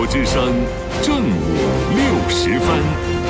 之声正午60分。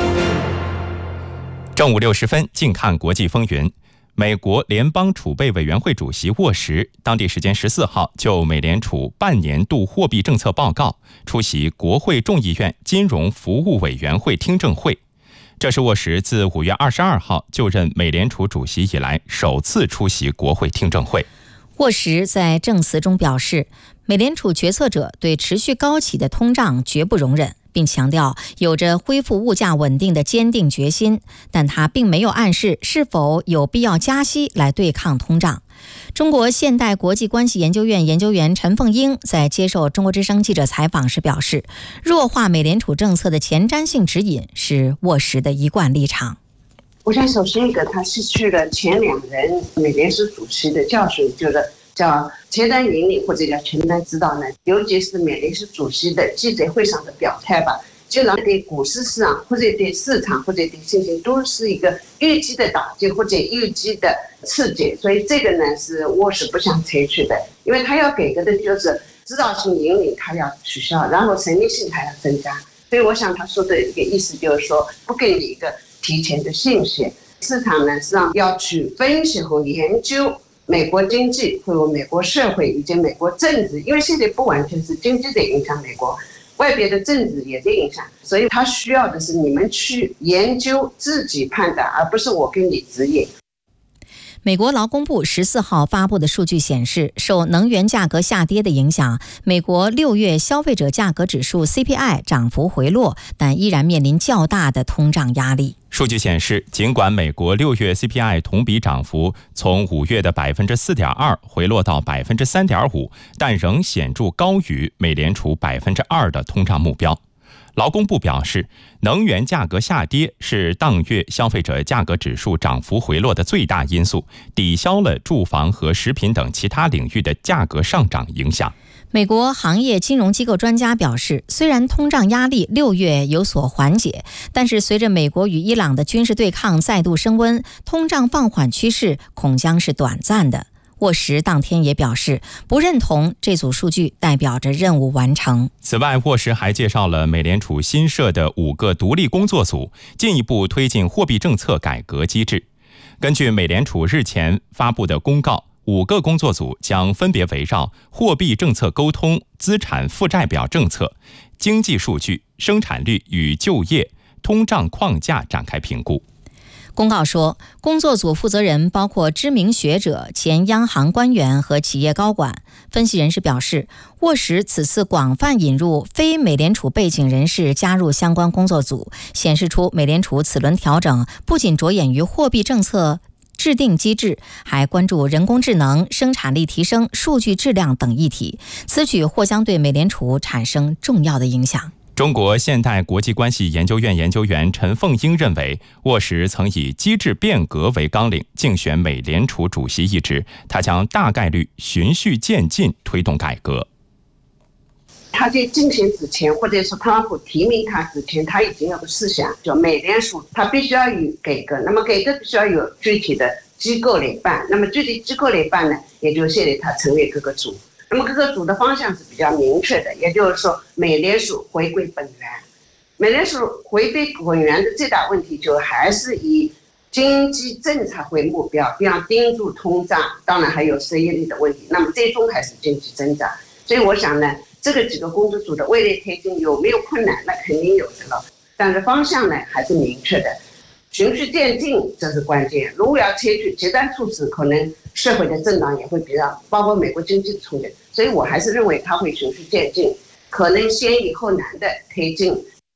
正午60分，近看国际风云。美国联邦储备委员会主席沃什当地时间14号就美联储半年度货币政策报告出席国会众议院金融服务委员会听证会。这是沃什自5月22号就任美联储主席以来首次出席国会听证会。 沃什在证词中表示，美联储决策者对持续高企的通胀绝不容忍，并强调有着恢复物价稳定的坚定决心，但他并没有暗示是否有必要加息来对抗通胀。中国现代国际关系研究院研究员陈凤英在接受中国之声记者采访时表示，弱化美联储政策的前瞻性指引是沃什的一贯立场。 我想首先一个，他失去了前2任美联储主席的教训，就是叫前瞻引领或者叫前瞻指导呢，尤其是美联储主席的记者会上的表态吧，就让对股市市场或者对市场或者对信心都是一个预期的打击或者预期的刺激，所以这个呢是沃什不想采取的，因为他要给的就是指导性引领，他要取消，然后神秘性他要增加，所以我想他说的一个意思就是说，不给你一个提前的信息，市场呢实际上要去分析和研究美国经济或者美国社会以及美国政治，因为现在不完全是经济的影响美国，外边的政治也在影响，所以他需要的是你们去研究自己判断，而不是我给你指引。 美国劳工部14号发布的数据显示，受能源价格下跌的影响，美国6月消费者价格指数 CPI 涨幅回落，但依然面临较大的通胀压力。 数据显示，尽管美国6月 CPI 同比涨幅从5月的 4.2% 回落到 3.5%， 但仍显著高于美联储 2% 的通胀目标。劳工部表示，能源价格下跌是当月消费者价格指数涨幅回落的最大因素，抵消了住房和食品等其他领域的价格上涨影响。 美国行业金融机构专家表示，虽然通胀压力6月有所缓解，但是随着美国与伊朗的军事对抗再度升温，通胀放缓趋势恐将是短暂的。沃什当天也表示，不认同这组数据代表着任务完成。 此外，沃什还介绍了美联储新设的5个独立工作组，进一步推进货币政策改革机制。根据美联储日前发布的公告，5个工作组将分别围绕货币政策沟通、资产负债表政策、经济数据、生产率与就业、通胀框架展开评估。 公告说，工作组负责人包括知名学者、前央行官员和企业高管。分析人士表示，沃什此次广泛引入非美联储背景人士加入相关工作组，显示出美联储此轮调整不仅着眼于货币政策制定机制，还关注人工智能、生产力提升、数据质量等议题。此举或将对美联储产生重要的影响。 中国现代国际关系研究院研究员陈凤英认为，沃什曾以机制变革为纲领竞选美联储主席一职，他将大概率循序渐进推动改革。 他在竞选之前，或者是特朗普提名他之前，他已经有个思想，叫美联储他必须要有改革，那么改革必须要有具体的机构来办，那么具体机构来办呢，也就是现在他成立各个组。那么各个组的方向是比较明确的，也就是说，美联储回归本源。美联储回归本源的最大问题，就还是以经济政策为目标，比方盯住通胀，当然还有失业率的问题。那么最终还是经济增长。所以我想呢，这个几个工作组的未来推进有没有困难？那肯定有的了。但是方向呢还是明确的，循序渐进这是关键。如果要采取极端措施，可能社会的震荡也会比较，包括美国经济的冲击。所以我还是认为它会循序渐进，可能先易后难的推进。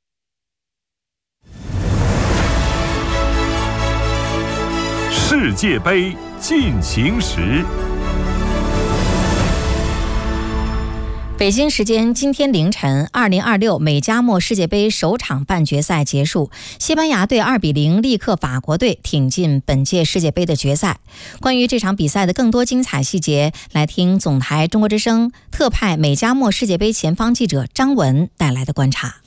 世界杯进行时。 北京时间今天凌晨，2026美加墨世界杯首场半决赛结束，西班牙队2-0力克法国队，挺进本届世界杯的决赛。关于这场比赛的更多精彩细节，来听总台中国之声特派美加墨世界杯前方记者张文带来的观察。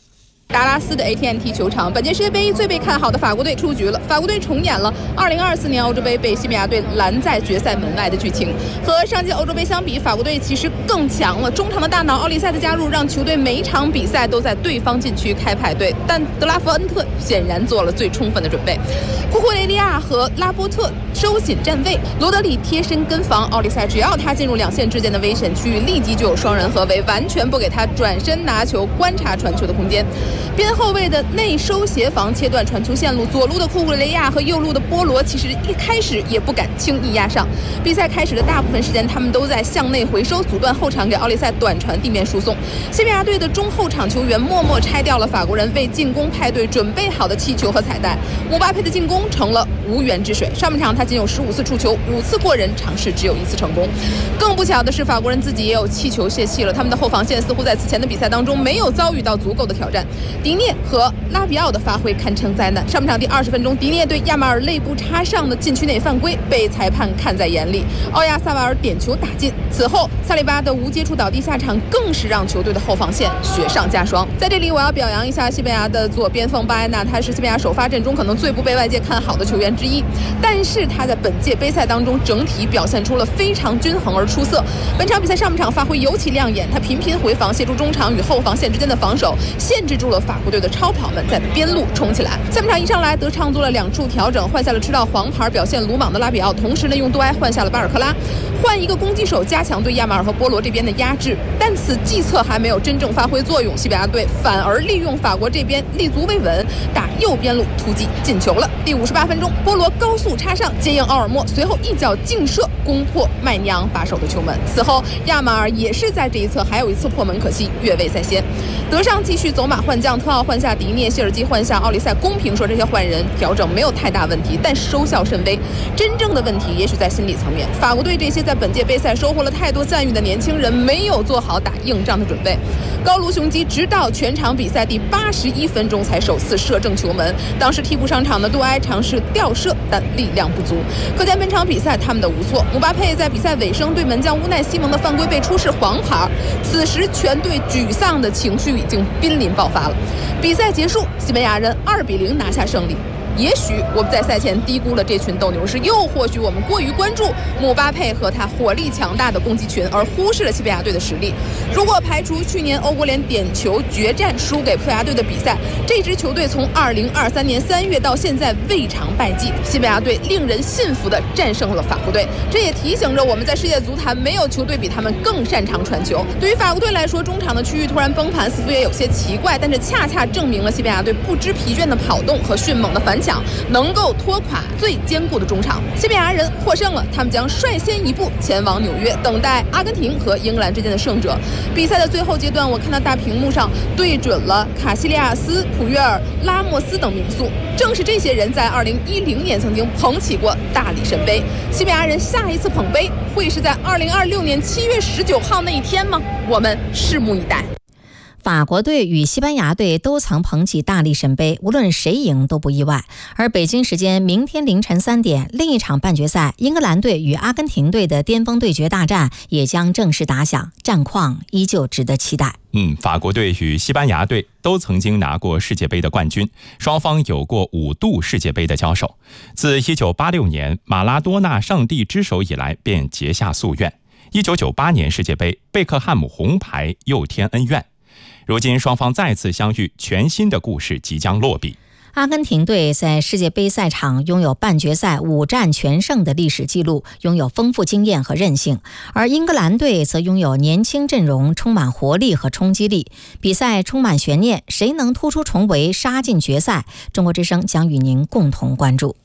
达拉斯的 AT&T 球场，本届世界杯最被看好的法国队出局了。法国队重演了2024年欧洲杯被西班牙队拦在决赛门外的剧情。和上届欧洲杯相比，法国队其实更强了。中场的大脑奥利塞的加入，让球队每一场比赛都在对方禁区开派对。但德拉夫恩特显然做了最充分的准备。库库雷利亚和拉波特收紧站位，罗德里贴身跟防奥利塞，只要他进入两线之间的危险区域，立即就有双人合围，完全不给他转身拿球、观察传球的空间。边后卫的内收协防切断传球线路，左路的库库雷亚和右路的波罗其实一开始也不敢轻易压上。比赛开始的大部分时间，他们都在向内回收，阻断后场给奥利塞短传地面输送。西班牙队的中后场球员默默拆掉了法国人为进攻派对准备好的气球和彩带。姆巴佩的进攻成了无源之水，上半场他仅有15次触球，5次过人，尝试只有1次成功。更不巧的是，法国人自己也有气球泄气了，他们的后防线似乎在此前的比赛当中没有遭遇到足够的挑战。迪涅和拉比奥的发挥堪称灾难。上半场第20分钟，迪涅对亚马尔肋部插上的禁区内犯规，被裁判看在眼里，奥亚萨瓦尔点球打进。此后，萨利巴的无接触倒地下场，更是让球队的后防线雪上加霜。在这里，我要表扬一下西班牙的左边锋巴埃纳，他是西班牙首发阵中可能最不被外界看好的球员之一，但是他在本届杯赛当中整体表现出了非常均衡而出色。本场比赛上半场发挥尤其亮眼，他频频回防，协助中场与后防线之间的防守，限制住了法国队的超跑们在边路冲起来。下半场一上来，德尚做了2处调整，换下了吃到黄牌表现鲁莽的拉比奥，同时呢用杜埃换下了巴尔克拉，换一个攻击手，加强对亚马尔和波罗这边的压制。但此计策还没有真正发挥作用，西班牙队反而利用法国这边立足未稳，打右边路突击进球了。第58分钟，波罗高速插上接应奥尔莫，随后一脚劲射攻破麦尼昂把守的球门。此后亚马尔也是在这一侧还有一次破门，可惜越位在先。德尚继续走马换将，特奥换下迪涅，谢尔基换下奥利塞。公平说，这些换人调整没有太大问题，但收效甚微。真正的问题也许在心理层面。法国队这些在本届杯赛收获了太多赞誉的年轻人，没有做好打硬仗的准备。高卢雄鸡直到全场比赛第81分钟才首次射正球门，当时替补上场的杜埃尝试吊射，但力量不足。可见本场比赛他们的无措。姆巴佩在比赛尾声对门将乌奈西蒙的犯规被出示黄牌，此时全队沮丧的情绪已经濒临爆发了。比赛结束，西班牙人2-0拿下胜利。也许我们在赛前低估了这群斗牛士，又或许我们过于关注姆巴佩和他火力强大的攻击群，而忽视了西班牙队的实力。如果排除去年欧国联点球决战输给葡萄牙队的比赛，这支球队从2023年3月到现在未尝败绩。西班牙队令人信服地战胜了法国队，这也提醒着我们，在世界足坛没有球队比他们更擅长传球。对于法国队来说，中场的区域突然崩盘似乎也有些奇怪，但这恰恰证明了西班牙队不知疲倦的跑动和迅猛的反抢能够拖垮最坚固的中场。西班牙人获胜了，他们将率先一步前往纽约，等待阿根廷和英格兰之间的胜者。比赛的最后阶段，我看到大屏幕上对准了卡西利亚斯、普约尔、拉莫斯等名宿，正是这些人在2010年曾经捧起过大力神杯。西班牙人下一次捧杯会是在2026年7月19号那一天吗？我们拭目以待。 法国队与西班牙队都曾捧起大力神杯，无论谁赢都不意外。而北京时间明天凌晨3点，另一场半决赛，英格兰队与阿根廷队的巅峰对决大战也将正式打响，战况依旧值得期待。 法国队与西班牙队都曾经拿过世界杯的冠军，双方有过5度世界杯的交手。自1986年马拉多纳上帝之手以来，便结下夙愿。1998年世界杯，贝克汉姆红牌又添恩怨。如今双方再次相遇，全新的故事即将落笔。 阿根廷队在世界杯赛场拥有半决赛5战全胜的历史记录，拥有丰富经验和韧性，而英格兰队则拥有年轻阵容，充满活力和冲击力。比赛充满悬念，谁能突出重围，杀进决赛？中国之声将与您共同关注。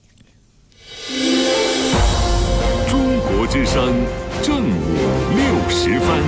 中国之声正午60分。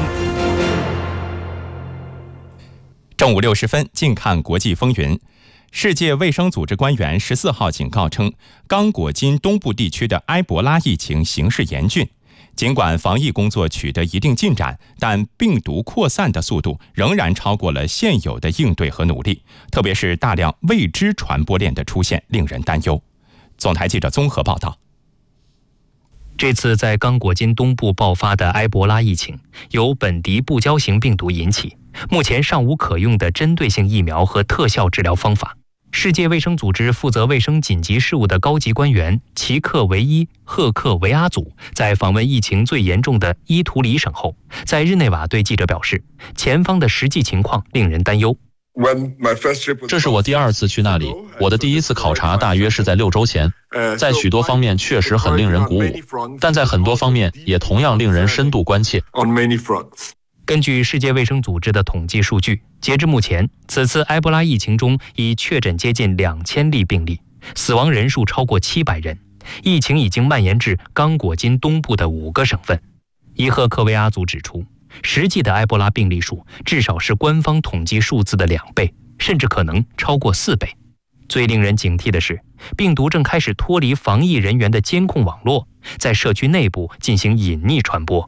正午60分，近看国际风云。世界卫生组织官员14号警告称，刚果金东部地区的埃博拉疫情形势严峻。尽管防疫工作取得一定进展，但病毒扩散的速度仍然超过了现有的应对和努力，特别是大量未知传播链的出现令人担忧。总台记者综合报道。 这次在刚果金东部爆发的埃博拉疫情由本地布胶型病毒引起， 目前尚无可用的针对性疫苗和特效治疗方法。世界卫生组织负责卫生紧急事务的高级官员齐克维伊·赫克维阿祖在访问疫情最严重的伊图里省后，在日内瓦对记者表示，前方的实际情况令人担忧。 这是我第2次去那里，我的第1次考察大约是在6周前，在许多方面确实很令人鼓舞，但在很多方面也同样令人深度关切。 根据世界卫生组织的统计数据，截至目前，此次埃博拉疫情中已确诊接近2000例病例，死亡人数超过700人。疫情已经蔓延至刚果金东部的5个省份。伊赫克维阿祖指出，实际的埃博拉病例数至少是官方统计数字的2倍，甚至可能超过4倍。最令人警惕的是，病毒正开始脱离防疫人员的监控网络，在社区内部进行隐匿传播。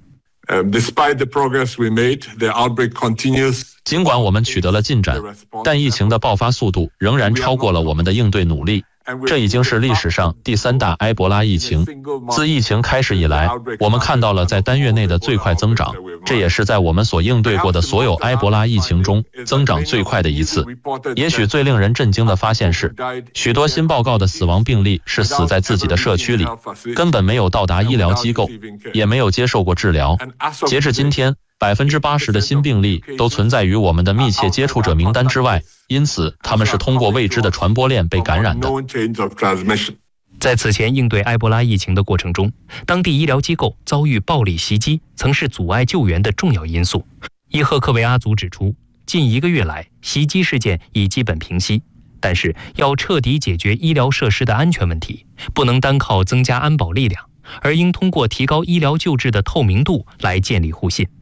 尽管我们取得了进展，但疫情的爆发速度仍然超过了我们的应对努力。这已经是历史上第3大埃博拉疫情。自疫情开始以来，我们看到了在单月内的最快增长，这也是在我们所应对过的所有埃博拉疫情中增长最快的一次。也许最令人震惊的发现是，许多新报告的死亡病例是死在自己的社区里，根本没有到达医疗机构，也没有接受过治疗。截至今天，80%的新病例都存在于我们的密切接触者名单之外，因此他们是通过未知的传播链被感染的。 在此前应对埃博拉疫情的过程中，当地医疗机构遭遇暴力袭击，曾是阻碍救援的重要因素。伊赫克维阿祖指出，近1个月来，袭击事件已基本平息，但是要彻底解决医疗设施的安全问题，不能单靠增加安保力量，而应通过提高医疗救治的透明度来建立互信。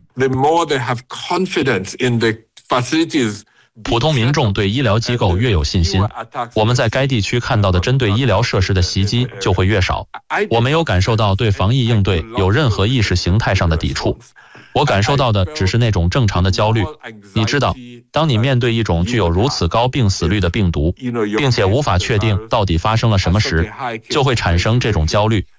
普通民众对医疗机构越有信心，我们在该地区看到的针对医疗设施的袭击就会越少。我没有感受到对防疫应对有任何意识形态上的抵触，我感受到的只是那种正常的焦虑。你知道，当你面对一种具有如此高病死率的病毒，并且无法确定到底发生了什么时，就会产生这种焦虑。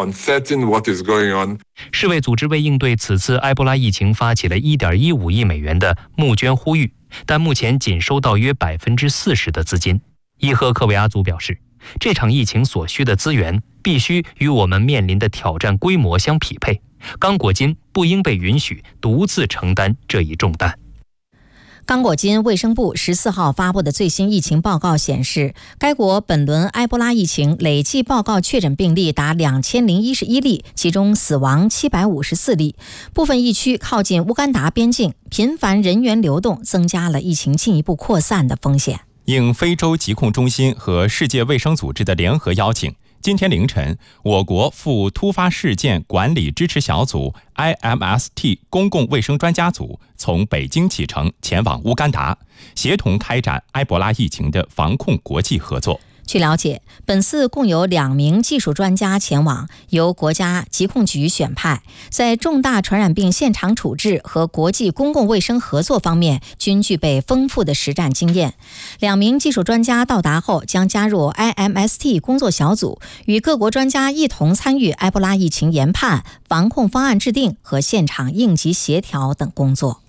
世卫组织为应对此次埃博拉疫情发起了1.15亿美元的募捐呼吁，但目前仅收到约40%的资金。伊赫克维阿祖表示，这场疫情所需的资源必须与我们面临的挑战规模相匹配，刚果金不应被允许独自承担这一重担。 刚果金卫生部14号发布的最新疫情报告显示，该国本轮埃博拉疫情累计报告确诊病例达2011例，其中死亡754例。部分疫区靠近乌干达边境，频繁人员流动增加了疫情进一步扩散的风险。 应非洲疾控中心和世界卫生组织的联合邀请，今天凌晨，我国赴突发事件管理支持小组 IMST 公共卫生专家组从北京启程前往乌干达，协同开展埃博拉疫情的防控国际合作。 据了解，本次共有2名技术专家前往，由国家疾控局选派，在重大传染病现场处置和国际公共卫生合作方面均具备丰富的实战经验。2名技术专家到达后将加入 IMST 工作小组，与各国专家一同参与埃博拉疫情研判、防控方案制定和现场应急协调等工作。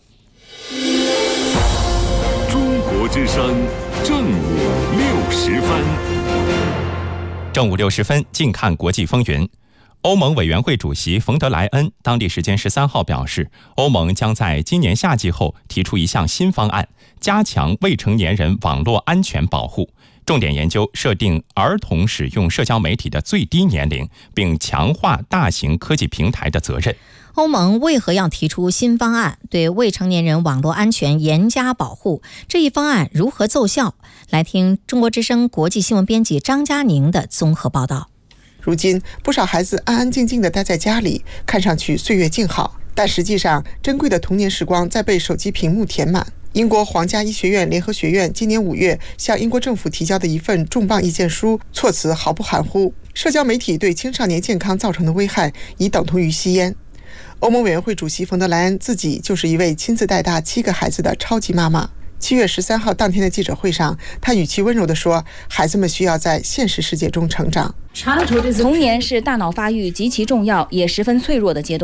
中国之声正午60分。 正午60分，近看国际风云。欧盟委员会主席冯德莱恩当地时间13号表示，欧盟将在今年夏季后提出一项新方案，加强未成年人网络安全保护，重点研究设定儿童使用社交媒体的最低年龄，并强化大型科技平台的责任。 欧盟为何要提出新方案，对未成年人网络安全严加保护？这一方案如何奏效？来听中国之声国际新闻编辑张佳宁的综合报道。 如今，不少孩子安安静静地待在家里，看上去岁月静好，但实际上，珍贵的童年时光在被手机屏幕填满。英国皇家医学院联合学院今年5月向英国政府提交的一份重磅意见书，措辞毫不含糊，社交媒体对青少年健康造成的危害已等同于吸烟。欧盟委员会主席冯德莱恩自己就是一位亲自带大7个孩子的超级妈妈。7月13号当天的记者会上，她语气温柔地说，孩子们需要在现实世界中成长。 童年是大脑发育极其重要也十分脆弱的阶段，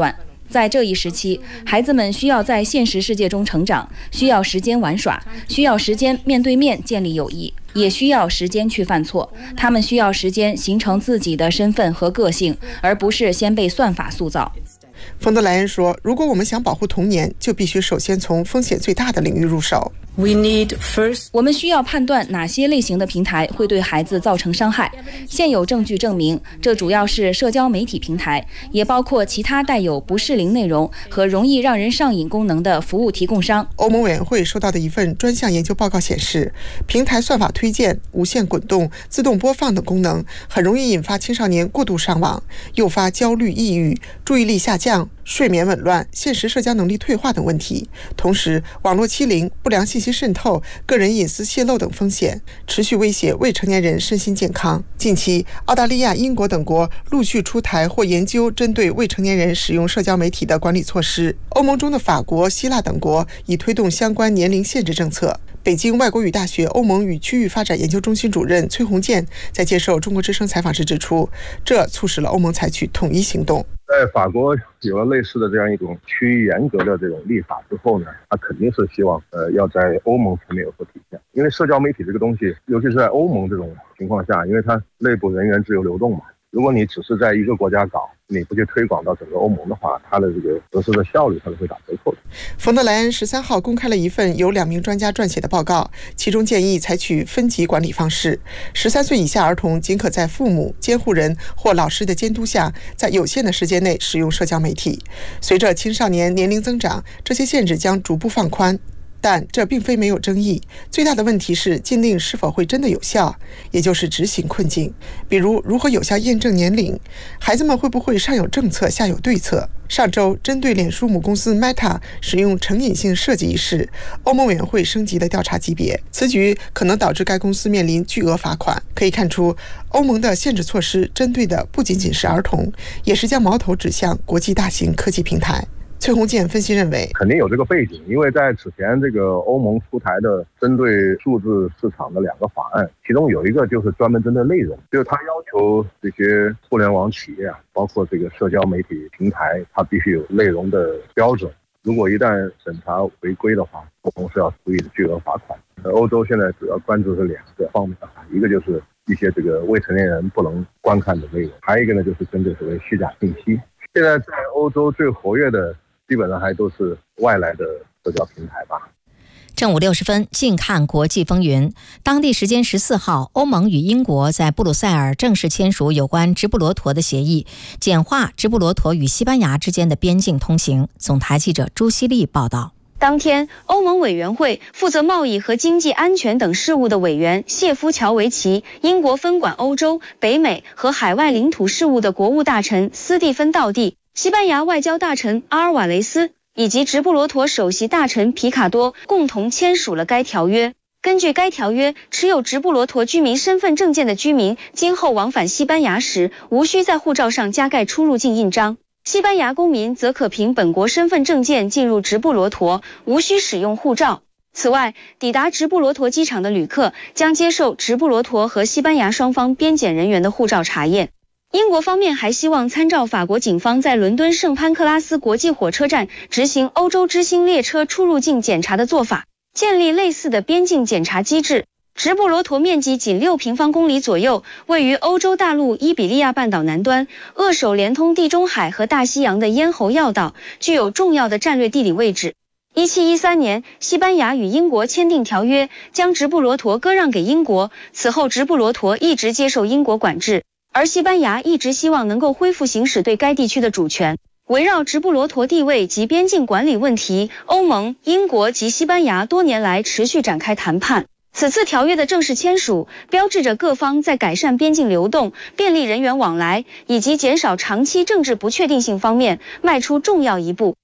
在这一时期，孩子们需要在现实世界中成长，需要时间玩耍，需要时间面对面建立友谊，也需要时间去犯错。他们需要时间形成自己的身份和个性，而不是先被算法塑造。 冯德莱恩说，如果我们想保护童年，就必须首先从风险最大的领域入手。 我们需要判断哪些类型的平台会对孩子造成伤害。现有证据证明，这主要是社交媒体平台，也包括其他带有不适龄内容和容易让人上瘾功能的服务提供商。 欧盟委员会收到的一份专项研究报告显示，平台算法推荐、无限滚动、自动播放等功能很容易引发青少年过度上网，诱发焦虑、抑郁、注意力下降、睡眠紊乱、现实社交能力退化等问题。同时，网络欺凌、不良信息渗透、个人隐私泄露等风险持续威胁未成年人身心健康。近期，澳大利亚、英国等国陆续出台或研究针对未成年人使用社交媒体的管理措施。欧盟中的法国、希腊等国已推动相关年龄限制政策。北京外国语大学欧盟与区域发展研究中心主任崔红建在接受中国之声采访时指出，这促使了欧盟采取统一行动。 在法国有了类似的这样一种趋于严格的这种立法之后呢，他肯定是希望要在欧盟层面有所体现。因为社交媒体这个东西，尤其是在欧盟这种情况下，因为它内部人员自由流动嘛，如果你只是在一个国家搞，你不去推广到整个欧盟的话，它的这个实施的效率它是会打折扣的。 冯德莱恩13号公开了一份由2名专家撰写的报告，其中建议采取分级管理方式。13岁以下儿童仅可在父母、监护人或老师的监督下，在有限的时间内使用社交媒体。随着青少年年龄增长，这些限制将逐步放宽。但这并非没有争议，最大的问题是禁令是否会真的有效，也就是执行困境。比如，如何有效验证年龄？孩子们会不会上有政策下有对策？上周，针对脸书母公司 Meta 使用成瘾性设计一事，欧盟委员会升级了调查级别，此举可能导致该公司面临巨额罚款。可以看出，欧盟的限制措施针对的不仅仅是儿童，也是将矛头指向国际大型科技平台。崔红建分析认为， 肯定有这个背景，因为在此前这个欧盟出台的针对数字市场的2个法案，其中有一个就是专门针对内容，就是它要求这些互联网企业包括这个社交媒体平台，它必须有内容的标准。如果一旦审查违规的话，欧盟是要处以巨额罚款。欧洲现在主要关注是2个方面，一个就是一些这个未成年人不能观看的内容，还有一个呢就是针对所谓虚假信息。现在在欧洲最活跃的基本上还都是外来的社交平台吧。 正午60分，近看国际风云。当地时间14号，欧盟与英国在布鲁塞尔正式签署有关直布罗陀的协议，简化直布罗陀与西班牙之间的边境通行。总台记者朱希丽报道。 当天，欧盟委员会负责贸易和经济安全等事务的委员谢夫乔维奇、英国分管欧洲、北美和海外领土事务的国务大臣斯蒂芬·道蒂、西班牙外交大臣阿尔瓦雷斯以及直布罗陀首席大臣皮卡多共同签署了该条约。根据该条约，持有直布罗陀居民身份证件的居民今后往返西班牙时，无需在护照上加盖出入境印章。西班牙公民则可凭本国身份证件进入直布罗陀，无需使用护照。此外，抵达直布罗陀机场的旅客将接受直布罗陀和西班牙双方边检人员的护照查验。英国方面还希望参照法国警方在伦敦圣潘克拉斯国际火车站执行欧洲之星列车出入境检查的做法，建立类似的边境检查机制。直布罗陀面积仅6平方公里左右，位于欧洲大陆伊比利亚半岛南端，扼守连通地中海和大西洋的咽喉要道，具有重要的战略地理位置。1713年，西班牙与英国签订条约，将直布罗陀割让给英国，此后直布罗陀一直接受英国管制，而西班牙一直希望能够恢复行使对该地区的主权。围绕直布罗陀地位及边境管理问题，欧盟、英国及西班牙多年来持续展开谈判。此次条约的正式签署，标志着各方在改善边境流动、便利人员往来以及减少长期政治不确定性方面迈出重要一步。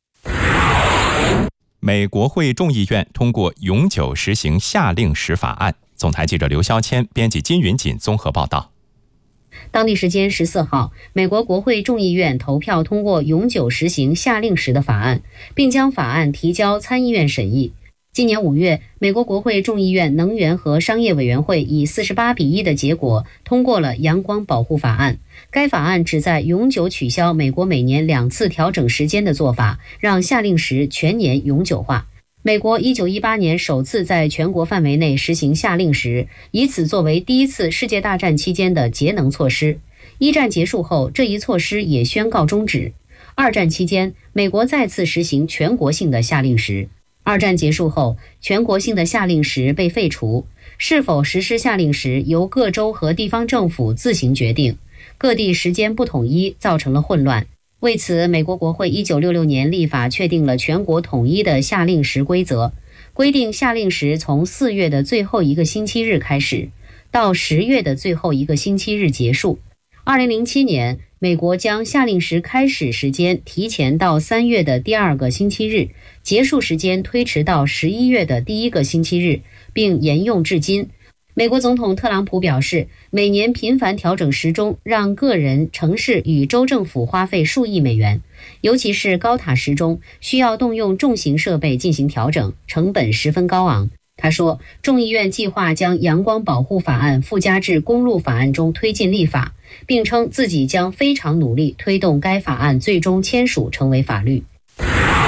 美国会众议院通过永久实行夏令时法案。总台记者刘肖谦，编辑金云锦综合报道。 当地时间14号，美国国会众议院投票通过永久实行夏令时的法案，并将法案提交参议院审议。 今年5月，美国国会众议院能源和商业委员会以48-1的结果通过了阳光保护法案。该法案旨在永久取消美国每年2次调整时间的做法，让夏令时全年永久化。美国1918年首次在全国范围内实行夏令时，以此作为第一次世界大战期间的节能措施。一战结束后，这一措施也宣告终止。二战期间，美国再次实行全国性的夏令时。二战结束后，全国性的夏令时被废除，是否实施夏令时由各州和地方政府自行决定，各地时间不统一，造成了混乱。为此，美国国会1966年立法确定了全国统一的夏令时规则，规定夏令时从4月的最后一个星期日开始，到10月的最后一个星期日结束。2007年，美国将夏令时开始时间提前到3月的第2个星期日，结束时间推迟到11月的第1个星期日，并沿用至今。美国总统特朗普表示，每年频繁调整时钟让个人、城市与州政府花费数亿美元，尤其是高塔时钟需要动用重型设备进行调整，成本十分高昂。他说，众议院计划将阳光保护法案附加至公路法案中推进立法，并称自己将非常努力推动该法案最终签署成为法律。